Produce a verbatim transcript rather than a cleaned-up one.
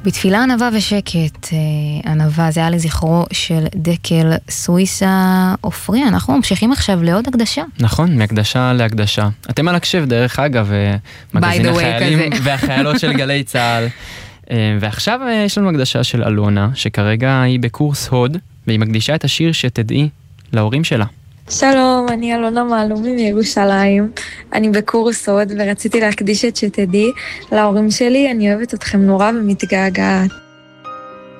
בתפילה ענווה ושקט, ענווה, זה היה לזכרו של דקל סוויסה אופרי. אנחנו ממשיכים עכשיו לעוד הקדשה. נכון, מהקדשה להקדשה. אתם על הקשב, דרך אגב, מגזין החיילים והחיילות של גלי צהל. ועכשיו יש לנו הקדשה של אלונה, שכרגע היא בקורס הוד, והיא מקדישה את השיר שתדעי להורים שלה. שלום, אני אלונה מעלומי מירושלים. אני בקורס הוד ורציתי להקדיש את שתדעי להורים שלי. אני אוהבת אתכם נורא ומתגעגעת.